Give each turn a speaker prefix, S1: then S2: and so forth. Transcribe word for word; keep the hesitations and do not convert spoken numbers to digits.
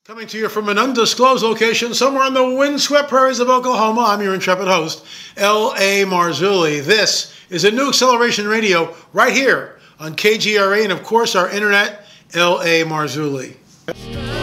S1: Coming to you from an undisclosed location somewhere on the windswept prairies of Oklahoma, I'm your intrepid host, L A Marzulli. This is a new Acceleration Radio right here on K G R A and, of course, our internet, L A Marzulli.